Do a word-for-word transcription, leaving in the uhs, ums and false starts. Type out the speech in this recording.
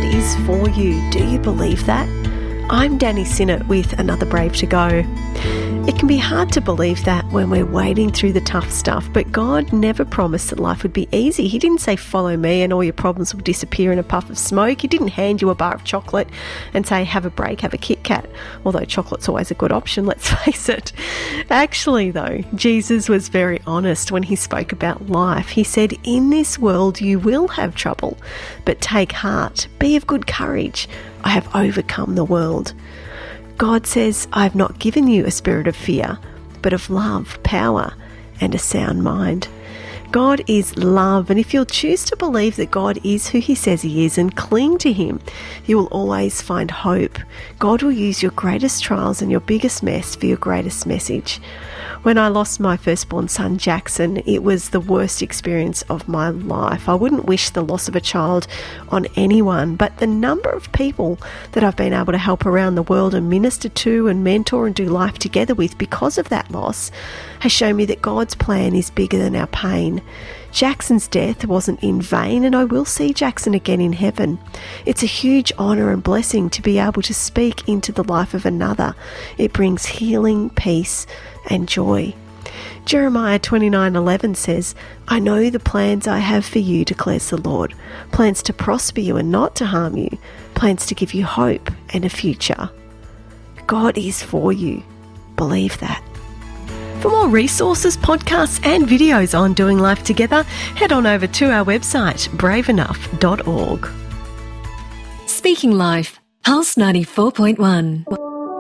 is for you. Do you believe that? I'm Danny Sinnott with another Brave to Go. It can be hard to believe that when we're wading through the tough stuff, but God never promised that life would be easy. He didn't say, follow me and all your problems will disappear in a puff of smoke. He didn't hand you a bar of chocolate and say, have a break, have a Kit Kat. Although chocolate's always a good option, let's face it. Actually, though, Jesus was very honest when he spoke about life. He said, in this world you will have trouble, but take heart, be of good courage. I have overcome the world. God says, I have not given you a spirit of fear, but of love, power, and a sound mind. God is love, and if you'll choose to believe that God is who he says he is and cling to him, you will always find hope. God will use your greatest trials and your biggest mess for your greatest message. When I lost my firstborn son, Jackson, it was the worst experience of my life. I wouldn't wish the loss of a child on anyone, but the number of people that I've been able to help around the world and minister to and mentor and do life together with because of that loss has shown me that God's plan is bigger than our pain. Jackson's death wasn't in vain, and I will see Jackson again in heaven. It's a huge honour and blessing to be able to speak into the life of another. It brings healing, peace, and joy. Jeremiah twenty-nine eleven says, I know the plans I have for you, declares the Lord, plans to prosper you and not to harm you, plans to give you hope and a future. God is for you. Believe that. For more resources, podcasts and videos on doing life together, head on over to our website, brave enough dot org. Speaking Life, Pulse ninety-four point one.